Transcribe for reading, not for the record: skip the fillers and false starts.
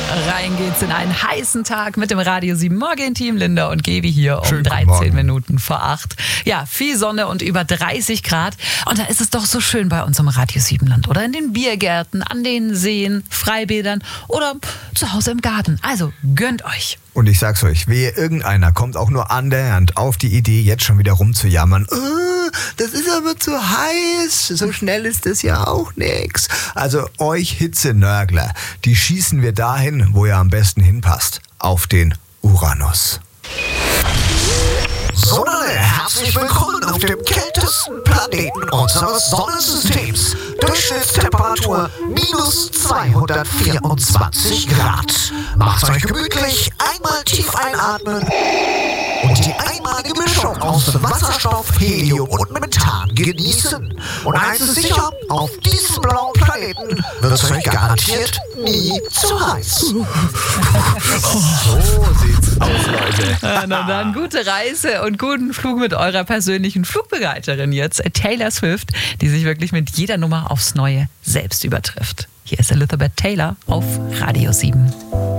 Rein geht's in einen heißen Tag mit dem Radio 7 Morgen-Team. Linda und Gebi hier um Schönen 13 Minuten vor 8. Ja, viel Sonne und über 30 Grad. Und da ist es doch so schön bei uns im Radio 7 Land. Oder in den Biergärten, an den Seen, Freibädern oder zu Hause im Garten. Also gönnt euch. Und ich sag's euch, wehe irgendeiner kommt auch nur annähernd auf die Idee, jetzt schon wieder rumzujammern. Das ist aber zu heiß, so schnell ist das ja auch nix. Also euch Hitzenörgler, die schießen wir dahin, wo ihr am besten hinpasst. Auf den Uranus. Sonne, herzlich willkommen auf dem kältesten Planeten unseres Sonnensystems. Durchschnittstemperatur minus 224 Grad. Macht's euch gemütlich, einmal tief einatmen und die einmalige Mischung aus Wasserstoff, Helium und Methan genießen. Und eins ist sicher, auf diesem blauen Planeten wird es euch garantiert nie zu heiß. So sieht's aus, Leute. Na dann, gute Reise und guten Flug mit eurer persönlichen Flugbegleiterin jetzt, Taylor Swift, die sich wirklich mit jeder Nummer aufs Neue selbst übertrifft. Hier ist Elizabeth Taylor auf Radio 7.